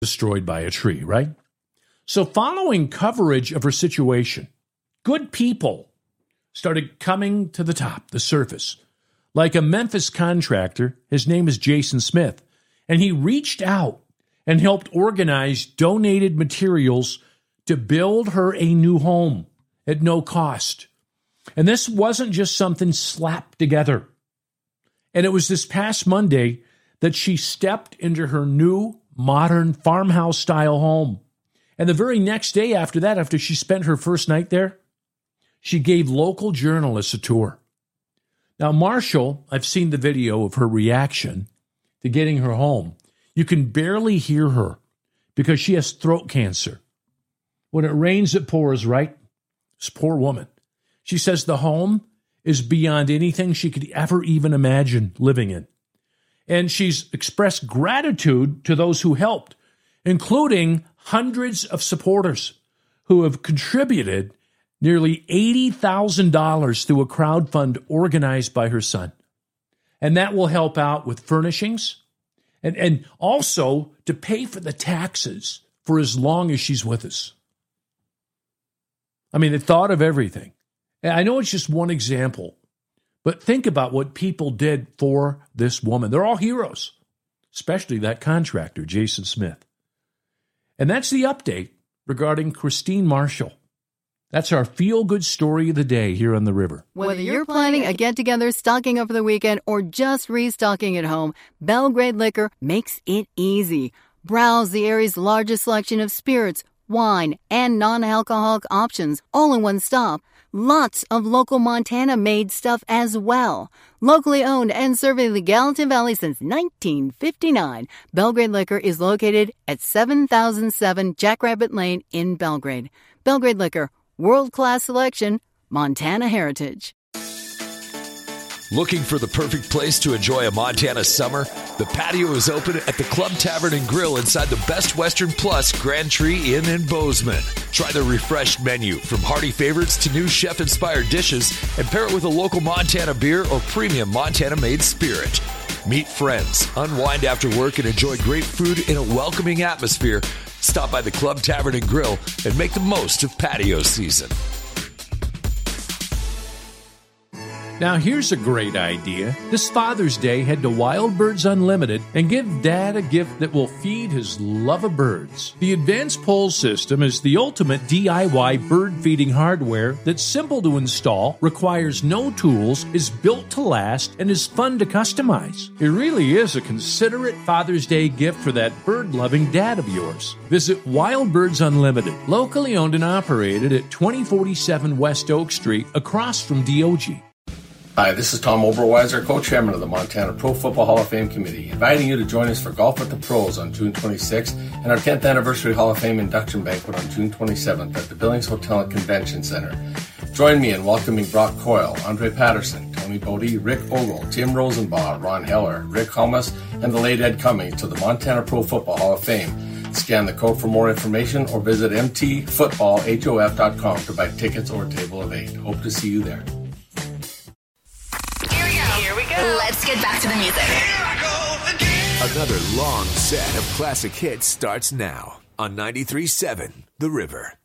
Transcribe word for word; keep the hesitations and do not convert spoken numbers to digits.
destroyed by a tree, right? So following coverage of her situation, good people started coming to the top, the surface, like a Memphis contractor. His name is Jason Smith, and he reached out and helped organize donated materials to build her a new home at no cost. And this wasn't just something slapped together. And it was this past Monday that she stepped into her new modern farmhouse-style home. And the very next day after that, after she spent her first night there, she gave local journalists a tour. Now, Marshall, I've seen the video of her reaction to getting her home. You can barely hear her because she has throat cancer. When it rains, it pours, right? This poor woman. She says the home is beyond anything she could ever even imagine living in. And she's expressed gratitude to those who helped, including hundreds of supporters who have contributed nearly eighty thousand dollars through a crowdfund organized by her son. And that will help out with furnishings and, and also to pay for the taxes for as long as she's with us. I mean, they thought of everything. And I know it's just one example, but think about what people did for this woman. They're all heroes, especially that contractor, Jason Smith. And that's the update regarding Christine Marshall. That's our feel-good story of the day here on the river. Whether you're planning a get-together, stocking up for the weekend, or just restocking at home, Belgrade Liquor makes it easy. Browse the area's largest selection of spirits, wine, and non-alcoholic options, all in one stop. Lots of local Montana-made stuff as well. Locally owned and serving the Gallatin Valley since nineteen fifty-nine, Belgrade Liquor is located at seven thousand seven Jackrabbit Lane in Belgrade. Belgrade Liquor, world-class selection, Montana heritage. Looking for the perfect place to enjoy a Montana summer? The patio is open at the Club Tavern and Grill inside the Best Western Plus Grand Tree Inn in Bozeman. Try the refreshed menu from hearty favorites to new chef-inspired dishes and pair it with a local Montana beer or premium Montana-made spirit. Meet friends, unwind after work, and enjoy great food in a welcoming atmosphere. Stop by the Club Tavern and Grill and make the most of patio season. Now, here's a great idea. This Father's Day, head to Wild Birds Unlimited and give Dad a gift that will feed his love of birds. The Advanced Pole System is the ultimate D I Y bird feeding hardware that's simple to install, requires no tools, is built to last, and is fun to customize. It really is a considerate Father's Day gift for that bird-loving dad of yours. Visit Wild Birds Unlimited, locally owned and operated at twenty forty-seven West Oak Street, across from D O G. Hi, this is Tom Oberweiser, co-chairman of the Montana Pro Football Hall of Fame Committee, inviting you to join us for Golf with the Pros on June twenty-sixth and our tenth Anniversary Hall of Fame Induction Banquet on June twenty-seventh at the Billings Hotel and Convention Center. Join me in welcoming Brock Coyle, Andre Patterson, Tony Bodie, Rick Ogle, Tim Rosenbaugh, Ron Heller, Rick Hummus, and the late Ed Cummings to the Montana Pro Football Hall of Fame. Scan the code for more information or visit m t football hof dot com to buy tickets or a table of eight. Hope to see you there. Here we go. Let's get back to the music. Another long set of classic hits starts now on ninety-three point seven The River.